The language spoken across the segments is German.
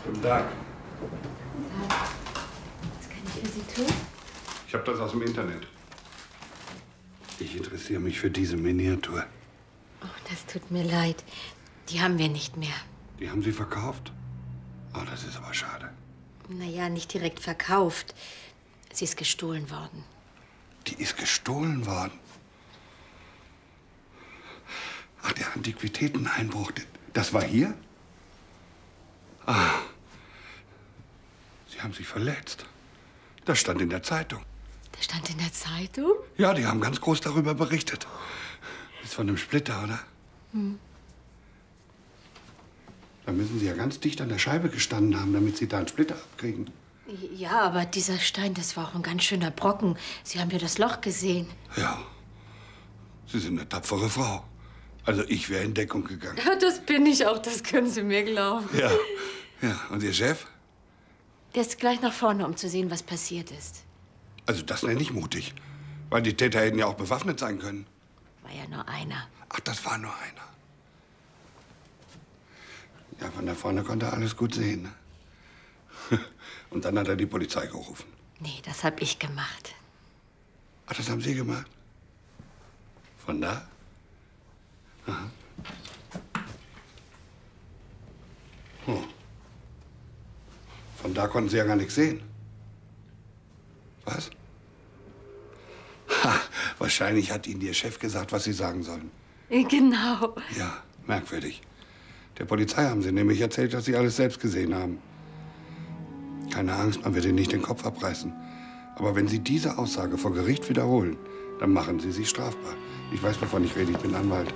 Guten Tag. Guten Tag. Was kann ich für Sie tun? Ich habe das aus dem Internet. Ich interessiere mich für diese Miniatur. Oh, das tut mir leid. Die haben wir nicht mehr. Die haben Sie verkauft? Oh, das ist aber schade. Naja, nicht direkt verkauft. Sie ist gestohlen worden. Die ist gestohlen worden? Ach, der Antiquitäteneinbruch, das war hier? Ah, Sie haben sich verletzt. Das stand in der Zeitung. Das stand in der Zeitung? Ja, die haben ganz groß darüber berichtet. Ist von einem Splitter, oder? Hm. Da müssen Sie ja ganz dicht an der Scheibe gestanden haben, damit Sie da einen Splitter abkriegen. Ja, aber dieser Stein, das war auch ein ganz schöner Brocken. Sie haben ja das Loch gesehen. Ja, Sie sind eine tapfere Frau. Also ich wäre in Deckung gegangen. Ja, das bin ich auch, das können Sie mir glauben. Ja, ja. Und Ihr Chef? Der ist gleich nach vorne, um zu sehen, was passiert ist. Also das nenne ich mutig. Weil die Täter hätten ja auch bewaffnet sein können. War ja nur einer. Ach, das war nur einer. Ja, von da vorne konnte er alles gut sehen. Ne? Und dann hat er die Polizei gerufen. Nee, das hab ich gemacht. Ach, das haben Sie gemacht? Von da? Aha. Oh. Von da konnten Sie ja gar nichts sehen. Was? Ha, wahrscheinlich hat Ihnen Ihr Chef gesagt, was Sie sagen sollen. Genau. Ja, merkwürdig. Der Polizei haben Sie nämlich erzählt, dass Sie alles selbst gesehen haben. Keine Angst, man wird Ihnen nicht den Kopf abreißen. Aber wenn Sie diese Aussage vor Gericht wiederholen, dann machen Sie sich strafbar. Ich weiß, wovon ich rede. Ich bin Anwalt.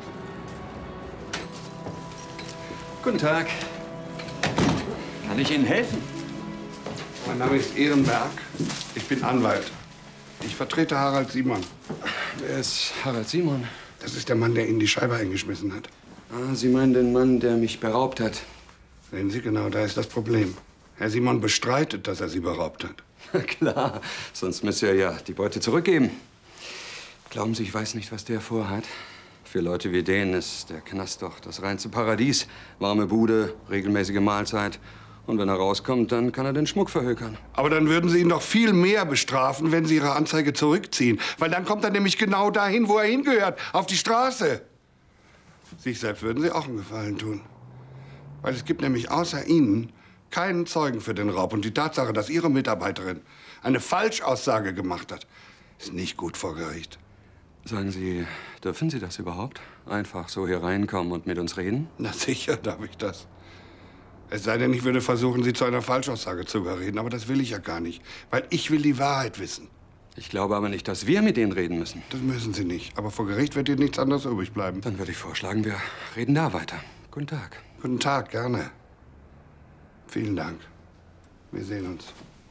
Guten Tag. Kann ich Ihnen helfen? Mein Name ist Ehrenberg. Ich bin Anwalt. Ich vertrete Harald Simon. Wer ist Harald Simon? Das ist der Mann, der Ihnen die Scheibe eingeschmissen hat. Ah, Sie meinen den Mann, der mich beraubt hat? Sehen Sie genau, da ist das Problem. Herr Simon bestreitet, dass er Sie beraubt hat. Na klar, sonst müsste er ja die Beute zurückgeben. Glauben Sie, ich weiß nicht, was der vorhat? Für Leute wie den ist der Knast doch das reinste Paradies. Warme Bude, regelmäßige Mahlzeit. Und wenn er rauskommt, dann kann er den Schmuck verhökern. Aber dann würden Sie ihn doch viel mehr bestrafen, wenn Sie Ihre Anzeige zurückziehen. Weil dann kommt er nämlich genau dahin, wo er hingehört, auf die Straße. Sich selbst würden Sie auch einen Gefallen tun. Weil es gibt nämlich außer Ihnen keinen Zeugen für den Raub. Und die Tatsache, dass Ihre Mitarbeiterin eine Falschaussage gemacht hat, ist nicht gut vor Gericht. Sagen Sie, dürfen Sie das überhaupt? Einfach so hier reinkommen und mit uns reden? Na sicher darf ich das. Es sei denn, ich würde versuchen, Sie zu einer Falschaussage zu überreden. Aber das will ich ja gar nicht. Weil ich will die Wahrheit wissen. Ich glaube aber nicht, dass wir mit Ihnen reden müssen. Das müssen Sie nicht. Aber vor Gericht wird Ihnen nichts anderes übrig bleiben. Dann würde ich vorschlagen, wir reden da weiter. Guten Tag. Guten Tag, gerne. Vielen Dank. Wir sehen uns.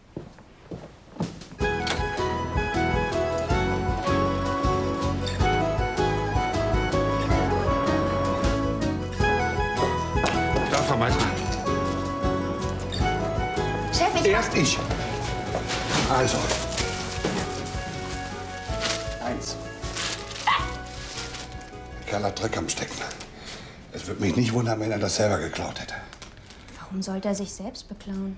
Da, Frau Meißner. Chef, Erst ich. Also. 1. Der Kerl hat Dreck am Stecken. Es würde mich nicht wundern, wenn er das selber geklaut hätte. Warum sollte er sich selbst beklauen?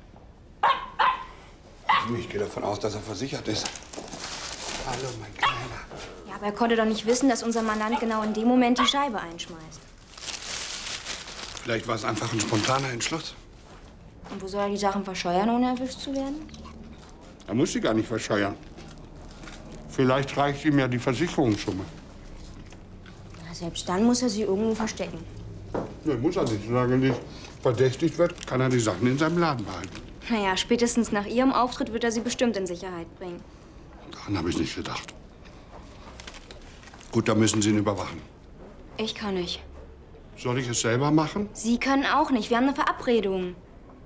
Ich gehe davon aus, dass er versichert ist. Hallo, mein Kleiner. Ja, aber er konnte doch nicht wissen, dass unser Mandant genau in dem Moment die Scheibe einschmeißt. Vielleicht war es einfach ein spontaner Entschluss. Und wo soll er die Sachen verscheuern, ohne erwischt zu werden? Er muss sie gar nicht verscheuern. Vielleicht reicht ihm ja die Versicherungssumme. Na, selbst dann muss er sie irgendwo verstecken. Nee, muss er nicht. Solange nicht verdächtigt wird, kann er die Sachen in seinem Laden behalten. Naja, spätestens nach Ihrem Auftritt wird er sie bestimmt in Sicherheit bringen. Daran habe ich nicht gedacht. Gut, dann müssen Sie ihn überwachen. Ich kann nicht. Soll ich es selber machen? Sie können auch nicht. Wir haben eine Verabredung.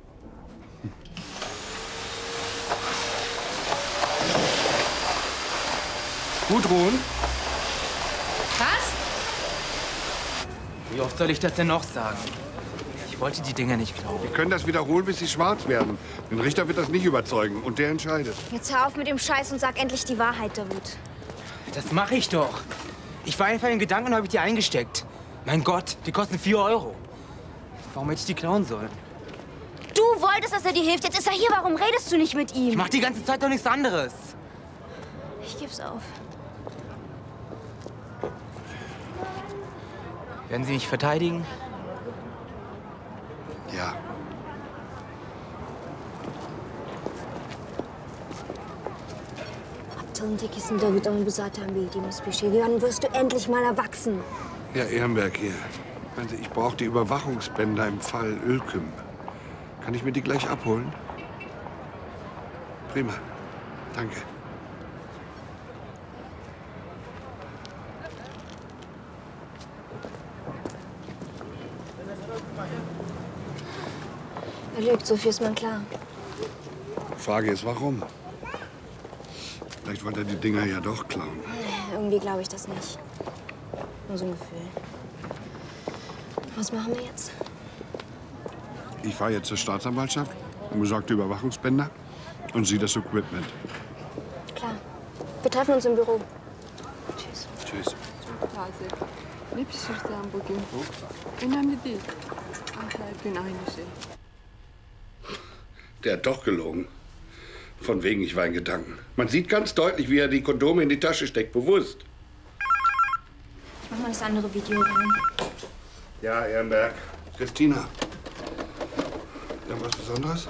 Gudrun? Was? Wie oft soll ich das denn noch sagen? Ich wollte die Dinger nicht glauben. Sie können das wiederholen, bis Sie schwarz werden. Den Richter wird das nicht überzeugen und der entscheidet. Jetzt hör auf mit dem Scheiß und sag endlich die Wahrheit, Davut. Das mache ich doch. Ich war einfach in Gedanken und habe ich die eingesteckt. Mein Gott, die kosten 4 Euro. Warum hätte ich die klauen sollen? Du wolltest, dass er dir hilft. Jetzt ist er hier. Warum redest du nicht mit ihm? Ich mach die ganze Zeit doch nichts anderes. Ich geb's auf. Werden Sie mich verteidigen? Ja. Abtalın kesin David ama bu zaten bildiğimiz bir şey. Dann wirst du endlich mal erwachsen. Ja, Ehrenberg hier. Also ich brauche die Überwachungsbänder im Fall Ölküm. Kann ich mir die gleich abholen? Prima. Danke. Er lügt, so viel ist mir klar. Die Frage ist, warum? Vielleicht wollte er die Dinger ja doch klauen. Irgendwie glaube ich das nicht. Nur so ein Gefühl. Was machen wir jetzt? Ich fahre jetzt zur Staatsanwaltschaft und besorge die Überwachungsbänder und Sie das Equipment. Klar. Wir treffen uns im Büro. Tschüss. Tschüss. Taze. Ne pişirsem bugün? Önemli değil. Her gün aynı şey. Der hat doch gelogen. Von wegen, ich war in Gedanken. Man sieht ganz deutlich, wie er die Kondome in die Tasche steckt, bewusst. Ich mach mal das andere Video rein. Ja, Ehrenberg. Christina. Ja, was Besonderes?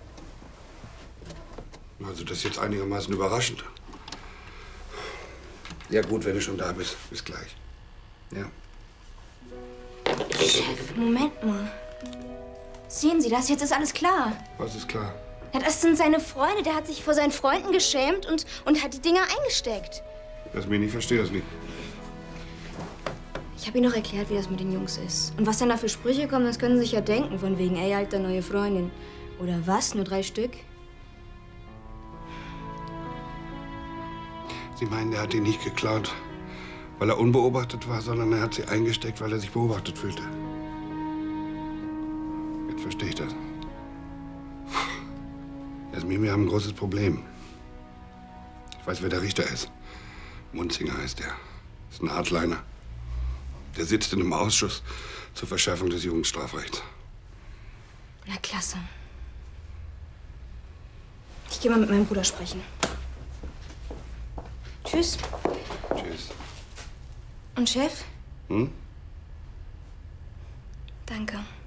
Also, das ist jetzt einigermaßen überraschend. Ja, gut, wenn du schon da bist. Bis gleich. Ja. Chef, Moment mal. Sehen Sie das? Jetzt ist alles klar. Was ist klar? Ja, das sind seine Freunde. Der hat sich vor seinen Freunden geschämt und hat die Dinger eingesteckt. Lass mich nicht, verstehe das nicht. Ich habe ihm noch erklärt, wie das mit den Jungs ist. Und was dann da für Sprüche kommen, das können Sie sich ja denken. Von wegen, ey, alter, neue Freundin. Oder was? Nur 3 Stück? Sie meinen, er hat die nicht geklaut, weil er unbeobachtet war, sondern er hat sie eingesteckt, weil er sich beobachtet fühlte. Jetzt verstehe ich das. Jasmin, wir haben ein großes Problem. Ich weiß, wer der Richter ist. Munzinger heißt er. Ist ein Hardliner. Der sitzt in einem Ausschuss zur Verschärfung des Jugendstrafrechts. Na, klasse. Ich gehe mal mit meinem Bruder sprechen. Tschüss. Tschüss. Und Chef? Hm? Danke.